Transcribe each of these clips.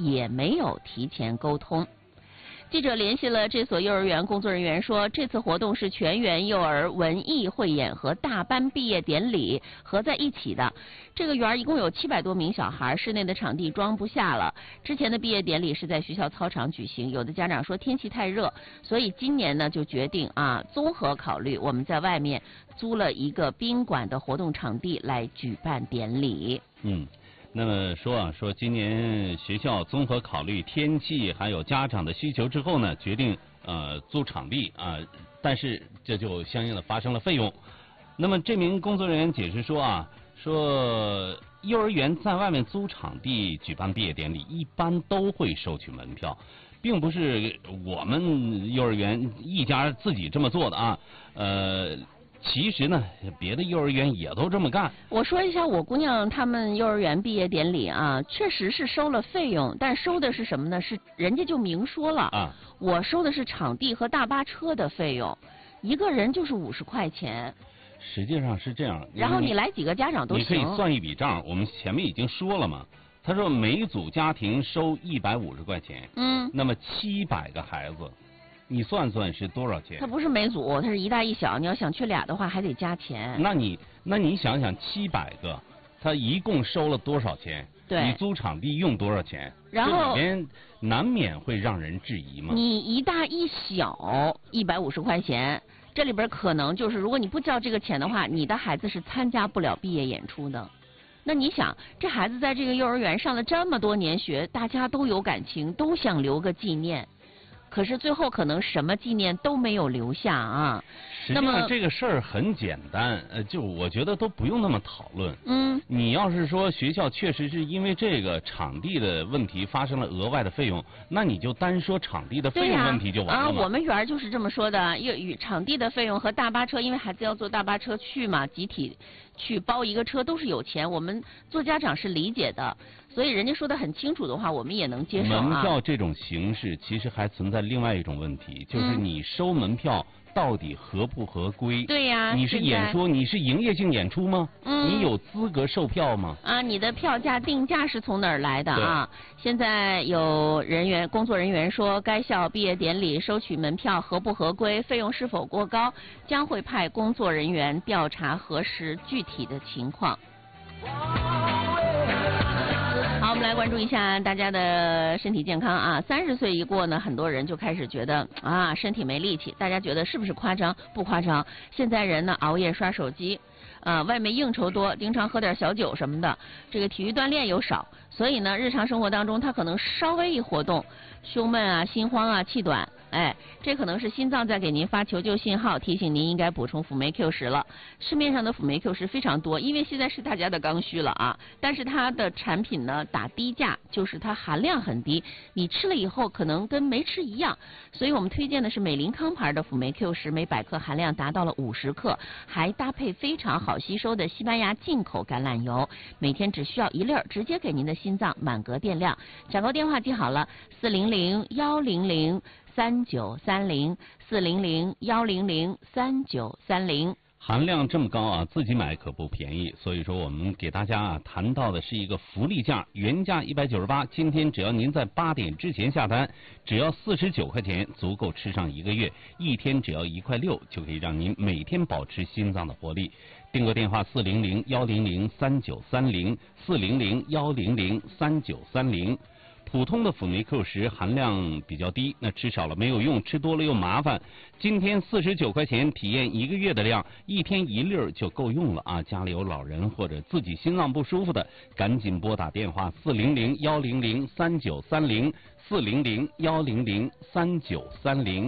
也没有提前沟通。记者联系了这所幼儿园工作人员说，这次活动是全园幼儿文艺汇演和大班毕业典礼合在一起的。这个园一共有700多名小孩，室内的场地装不下了。之前的毕业典礼是在学校操场举行，有的家长说天气太热，所以今年呢就决定综合考虑，我们在外面租了一个宾馆的活动场地来举办典礼。 那么说今年学校综合考虑天气还有家长的需求之后呢，决定租场地但是这就相应的发生了费用。那么这名工作人员解释说说幼儿园在外面租场地举办毕业典礼，一般都会收取门票，并不是我们幼儿园一家自己这么做的其实呢，别的幼儿园也都这么干。 我说一下我姑娘他们幼儿园毕业典礼确实是收了费用，但收的是什么呢？是人家就明说了我收的是场地和大巴车的费用，一个人就是50块钱。 实际上是这样。 然后你来几个家长都行。 你可以算一笔账，我们前面已经说了嘛。他说每组家庭收150块钱，那么700个孩子。你算算是多少钱？ 它不是每组，它是一大一小。你要想去俩的话，还得加钱。 那你想想700个，他一共收了多少钱？ 对， 你租场地用多少钱？ 然后这里边难免会让人质疑嘛。 你一大一小150块钱，这里边可能就是如果你不交这个钱的话，你的孩子是参加不了毕业演出的。那你想，这孩子在这个幼儿园上了这么多年学，大家都有感情，都想留个纪念。可是最后可能什么纪念都没有留下实际上这个事儿很简单，就我觉得都不用那么讨论。你要是说学校确实是因为这个场地的问题发生了额外的费用，那你就单说场地的费用问题就完了嘛。 我们园就是这么说的，场地的费用和大巴车，因为孩子要坐大巴车去嘛，集体去包一个车都是有钱，我们做家长是理解的，所以人家说的很清楚的话，我们也能接受门票这种形式其实还存在另外一种问题，就是你收门票到底合不合规？ 对呀， 你是演出，你是营业性演出吗？你有资格售票吗？ 你的票价定价是从哪儿来的现在有工作人员说，该校毕业典礼收取门票合不合规，费用是否过高，将会派工作人员调查核实具体的情况。好，我们来关注一下大家的身体健康30岁一过呢，很多人就开始觉得身体没力气，大家觉得是不是夸张？不夸张。现在人呢熬夜刷手机，外面应酬多，经常喝点小酒什么的，这个体育锻炼又少，所以呢日常生活当中他可能稍微一活动，胸闷心慌气短，这可能是心脏在给您发求救信号，提醒您应该补充辅酶 Q10了。市面上的辅酶 Q10非常多，因为现在是大家的刚需了但是它的产品呢打低价，就是它含量很低，你吃了以后可能跟没吃一样，所以我们推荐的是美林康牌的辅酶 Q10，每100克含量达到了50克，还搭配非常好吸收的西班牙进口橄榄油，每天只需要1粒，直接给您的心脏满格电量。抢购电话记好了，400-100-3930，400-100-3930。 含量这么高自己买可不便宜，所以说我们给大家谈到的是一个福利价，原价198，今天只要您在8点之前下单，只要49块钱，足够吃上1个月，一天只要1块6，就可以让您每天保持心脏的活力。订购电话400-100-3930，400-100-3930。普通的辅酶 Q10含量比较低，那吃少了没有用，吃多了又麻烦。今天49块钱体验1个月的量，一天1粒就够用了家里有老人或者自己心脏不舒服的，赶紧拨打电话400-100-3930，400-100-3930。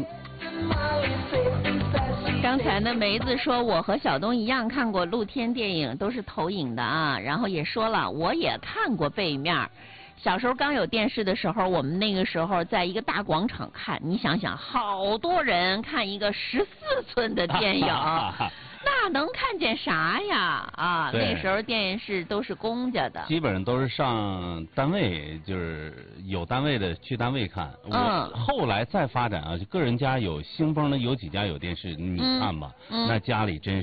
刚才呢梅子说我和小东一样看过露天电影，都是投影的然后也说了我也看过背面。小时候刚有电视的时候，我们那个时候在一个大广场看，你想想，好多人看一个14寸的电影，那能看见啥呀？那时候电视都是公家的，基本上都是上单位，就是有单位的去单位看。后来再发展就个人家有兴丰的有几家有电视，你看吧，那家里真是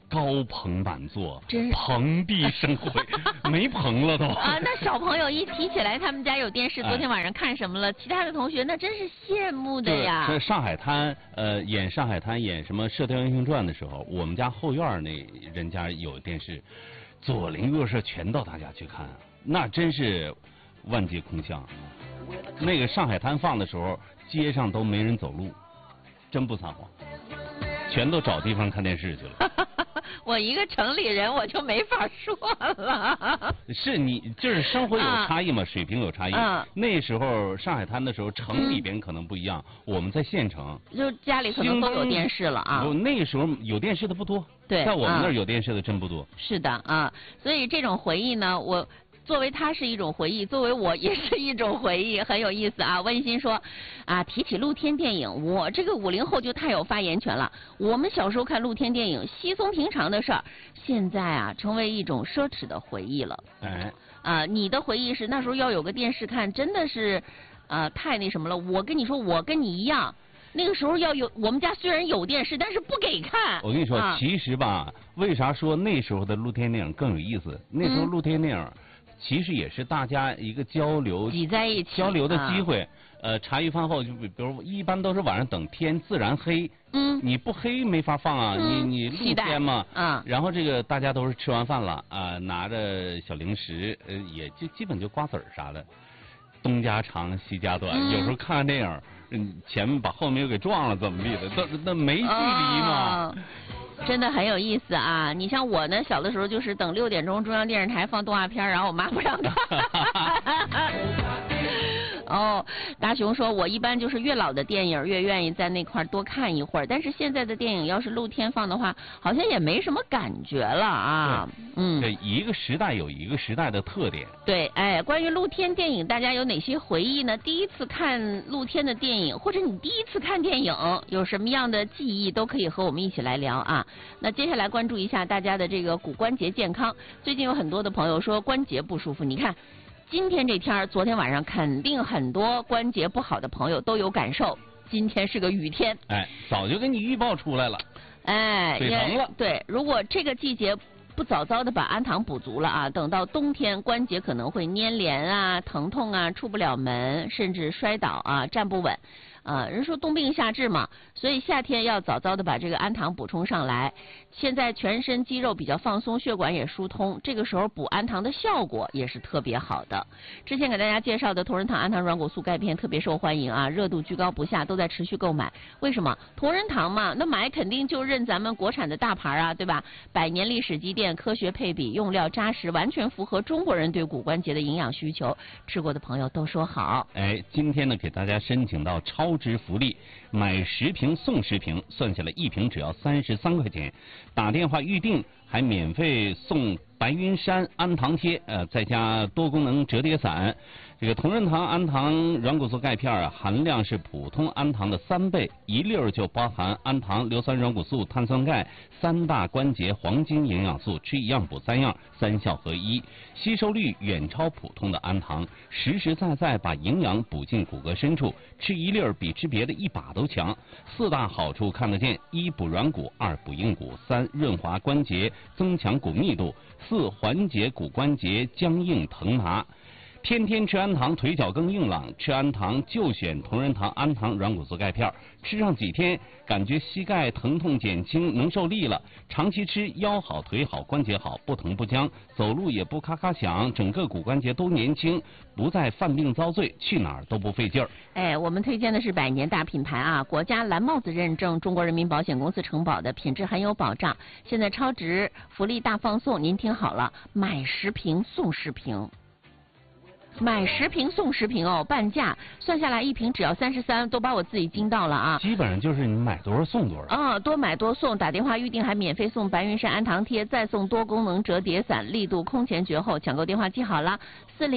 高朋满座， 真是蓬荜生辉，没棚了都。 啊，那小朋友一提起来他们家有电视，昨天晚上看什么了？其他的同学那真是羡慕的呀。 这上海滩，演上海滩演什么《射雕英雄传》的时候，我们家后院那人家有电视，左邻右舍全到他家去看，那真是万劫空巷。那个上海滩放的时候，街上都没人走路，真不撒谎，全都找地方看电视去了。 我一个城里人，我就没法说了。 是你就是生活有差异嘛，水平有差异。那时候上海滩的时候，城里边可能不一样，我们在县城， 就家里可能都有电视了啊。 那时候有电视的不多， 对， 在我们那儿有电视的真不多。 是的啊，所以这种回忆呢，我。作为它是一种回忆，作为我也是一种回忆，很有意思啊。温馨说，啊，提起露天电影，我这个50后就太有发言权了。我们小时候看露天电影，稀松平常的事儿，现在啊，成为一种奢侈的回忆了。 哎， 啊，你的回忆是那时候要有个电视看，真的是，太那什么了。我跟你说，我跟你一样。那个时候要有，我们家虽然有电视，但是不给看。 我跟你说，其实吧，为啥说那时候的露天电影更有意思？那时候露天电影。其实也是大家一个交流、 挤在一起交流的机会。茶余饭后就比如一般都是晚上等天自然黑，你不黑没法放啊，你露天嘛，然后这个大家都是吃完饭了啊，拿着小零食，也就基本就瓜子儿啥的，东家长西家短，有时候看看电影，前面把后面又给撞了，怎么地的，那没距离嘛。 真的很有意思啊！你像我呢，小的时候就是等6点钟中央电视台放动画片，然后我妈不让看。哦，大雄说，我一般就是越老的电影越愿意在那块多看一会儿，但是现在的电影要是露天放的话，好像也没什么感觉了啊。 对，一个时代有一个时代的特点。 对，哎，关于露天电影，大家有哪些回忆呢？第一次看露天的电影，或者你第一次看电影有什么样的记忆，都可以和我们一起来聊啊。那接下来关注一下大家的这个骨关节健康。最近有很多的朋友说关节不舒服，你看今天这天，昨天晚上肯定很多关节不好的朋友都有感受。今天是个雨天， 哎，早就给你预报出来了， 哎， 水疼了。 对，如果这个季节不早早的把氨糖补足了啊，等到冬天关节可能会粘连啊、疼痛啊、出不了门，甚至摔倒啊、站不稳。人说冬病夏治嘛，所以夏天要早早的把这个氨糖补充上来。现在全身肌肉比较放松，血管也疏通，这个时候补氨糖的效果也是特别好的。之前给大家介绍的同仁堂氨糖软骨素钙片特别受欢迎啊，热度居高不下，都在持续购买。为什么？同仁堂嘛，那买肯定就认咱们国产的大牌啊，对吧？100年历史积淀，科学配比，用料扎实，完全符合中国人对骨关节的营养需求。吃过的朋友都说好。 哎，今天呢给大家申请到超值福利，买10瓶送10瓶，算下来1瓶只要33块钱。打电话预定还免费送白云山氨糖贴，再加多功能折叠伞。这个同仁堂氨糖软骨素钙片啊，含量是普通氨糖的3倍，一粒儿就包含氨糖、硫酸软骨素、碳酸钙3大关节黄金营养素，吃一样补3样，3效合一，吸收率远超普通的氨糖，实实在在把营养补进骨骼深处，吃一粒儿比吃别的1把都强。4大好处看得见：1补软骨，2补硬骨，3润滑关节，增强骨密度，4缓解骨关节僵硬疼麻。天天吃氨糖，腿脚更硬朗。吃氨糖就选同仁堂氨糖软骨素钙片，吃上几天，感觉膝盖疼痛减轻，能受力了。长期吃，腰好、腿好、关节好，不疼不僵，走路也不咔咔响，整个骨关节都年轻，不再犯病遭罪，去哪儿都不费劲儿。 哎，我们推荐的是100年大品牌啊，国家蓝帽子认证，中国人民保险公司承保的，品质很有保障。现在超值福利大放送，您听好了，买10瓶送10瓶。买10瓶送10瓶哦，半价，算下来1瓶只要33，都把我自己惊到了啊！ 基本上就是你买多少送多少。 多买多送，打电话预定还免费送白云山氨糖贴，再送多功能折叠伞，力度空前绝后。抢购电话记好了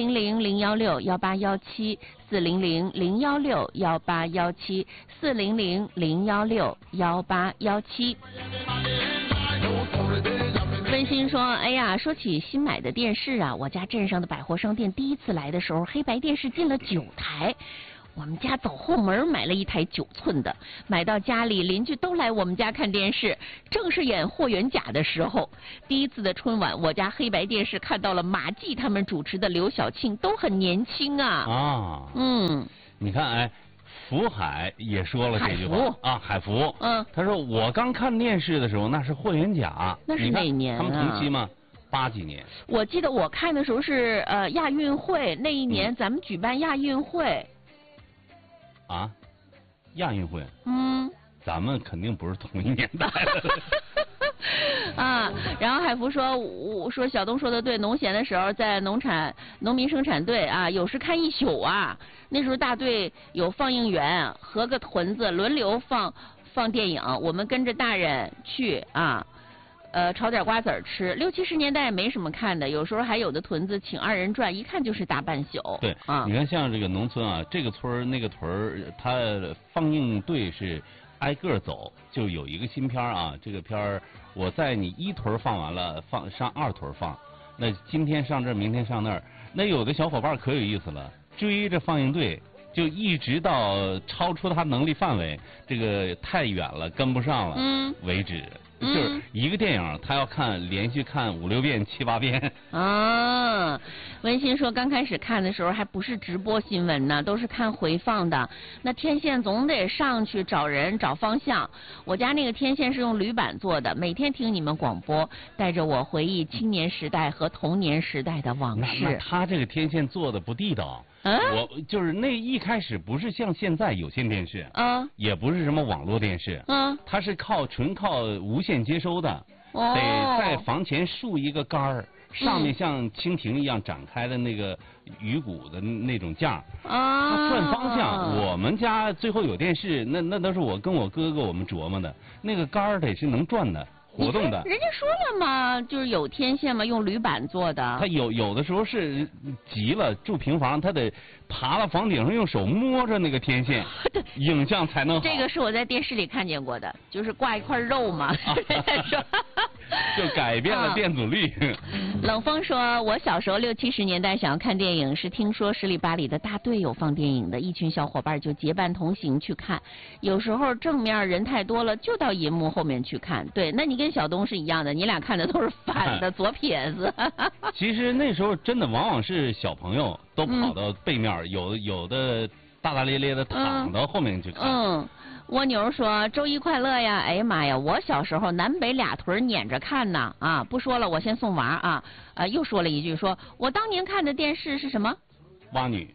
，400-016-1817400-016-1817400-016-18117。温馨说，哎呀，说起新买的电视啊，我家镇上的百货商店第一次来的时候，黑白电视进了9台。 我们家走后门买了一台9寸的，买到家里邻居都来我们家看电视，正是演霍元甲的时候。第一次的春晚，我家黑白电视看到了马季他们主持的刘晓庆，都很年轻啊。 啊，你看，哎，福海也说了这句话啊，海福，他说我刚看电视的时候，那是霍元甲， 那是哪年啊？ 他们同期吗？80几年。 我记得我看的时候是亚运会那一年，咱们举办亚运会。 啊，亚运会。咱们肯定不是同一年代的。 啊，然后海福说，我说小东说的对，农闲的时候在农民生产队啊，有时看一宿啊。那时候大队有放映员和个屯子轮流放电影，我们跟着大人去啊。炒点瓜子儿吃。60、70年代也没什么看的，有时候还有的屯子请2人转，一看就是大半宿。 对啊，你看像这个农村啊，这个村儿那个屯儿，它放映队是挨个走，就有一个新片儿啊，这个片儿我在你1屯放完了，上2屯放，那今天上这儿，明天上那儿，那有的小伙伴可有意思了，追着放映队。就一直到超出他能力范围，这个太远了跟不上了为止。就是一个电影，他要连续看5、6遍、7、8遍。啊， 温馨说刚开始看的时候还不是直播新闻呢，都是看回放的。那天线总得上去找人找方向。我家那个天线是用铝板做的，每天听你们广播，带着我回忆青年时代和童年时代的往事。 那他这个天线做的不地道。我就是那一开始不是像现在有线电视，也不是什么网络电视，它是纯靠无线接收的，得在房前竖一个杆儿，上面像蜻蜓一样展开的那个鱼骨的那种架，它转方向。我们家最后有电视，那都是我跟我哥哥我们琢磨的，那个杆儿得是能转的。活动的， 人家说了嘛，就是有天线嘛，用铝板做的。 他有的时候是急了，住平房，他得爬到房顶上，用手摸着那个天线，影像才能好。 这个是我在电视里看见过的，就是挂一块肉嘛。 就改变了电阻率。 冷风说，我小时候60、70年代想要看电影，是听说10里8里的大队有放电影的，一群小伙伴就结伴同行去看。有时候正面人太多了，就到银幕后面去看。对，那你跟小东是一样的，你俩看的都是反的，左撇子。 其实那时候真的往往是小朋友都跑到背面，有的大大咧咧的躺到后面去看。 蜗牛说：“周一快乐呀！哎呀妈呀，我小时候南北2屯撵着看呢啊！不说了，我先送娃啊！又说了一句，说我当年看的电视是什么？ 蛙女。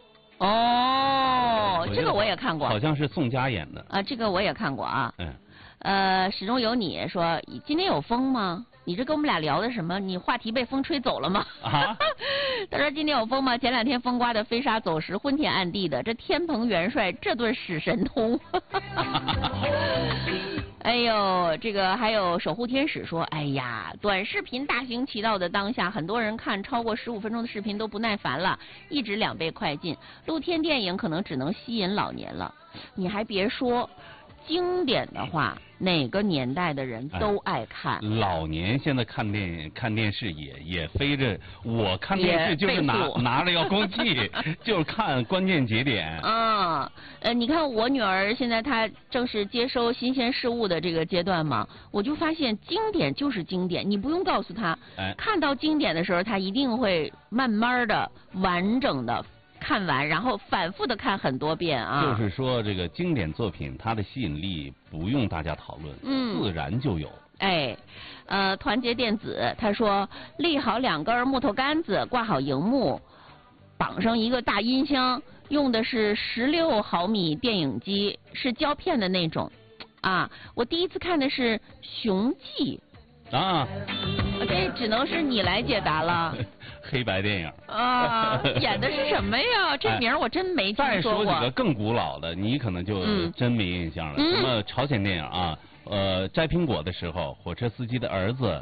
哦，这个我也看过， 好像是宋佳演的。 啊，这个我也看过啊。始终有你说今天有风吗？你这跟我们俩聊的什么？你话题被风吹走了吗？啊？他说今天有风吗？前2天风刮的飞沙走石，昏天暗地的。这天蓬元帅这顿使神通。哎呦，这个还有守护天使说，哎呀，短视频大行其道的当下，很多人看超过15分钟的视频都不耐烦了，一直2倍快进。露天电影可能只能吸引老年了。你还别说。经典的话，哪个年代的人都爱看。 老年现在看电视也飞着，我看电视就是拿着遥控器，就是看关键节点。 你看我女儿现在她正是接收新鲜事物的这个阶段嘛，我就发现经典就是经典，你不用告诉她，看到经典的时候，她一定会慢慢的、完整的。看完，然后反复的看很多遍啊。 就是说，这个经典作品，它的吸引力不用大家讨论，自然就有。 哎，团结电子他说，立好2根木头杆子，挂好荧幕，绑上一个大音箱，用的是16毫米电影机，是胶片的那种。啊，我第一次看的是《熊记》。啊，这只能是你来解答了。 黑白电影啊，演的是什么呀？这名我真没听说过。 再说几个更古老的，你可能就真没印象了。什么朝鲜电影啊？摘苹果的时候，火车司机的儿子。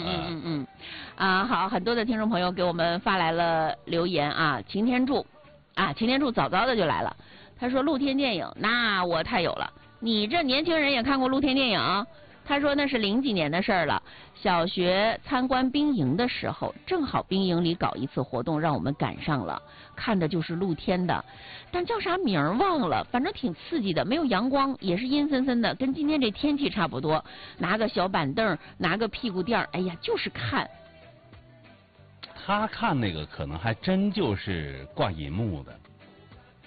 好，很多的听众朋友给我们发来了留言啊。擎天柱早早的就来了。他说露天电影，那我太有了。你这年轻人也看过露天电影？ 他说那是零几年的事儿了，小学参观兵营的时候，正好兵营里搞一次活动，让我们赶上了，看的就是露天的，但叫啥名儿忘了，反正挺刺激的，没有阳光，也是阴森森的，跟今天这天气差不多，拿个小板凳，拿个屁股垫儿，哎呀，就是看。 他看那个可能还真就是挂银幕的。